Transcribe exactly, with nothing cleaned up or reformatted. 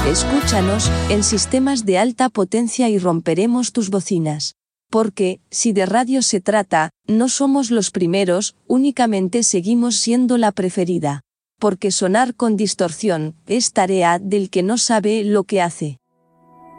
Escúchanos en sistemas de alta potencia y romperemos tus bocinas. Porque, si de radio se trata, no somos los primeros, únicamente seguimos siendo la preferida. Porque sonar con distorsión es tarea del que no sabe lo que hace.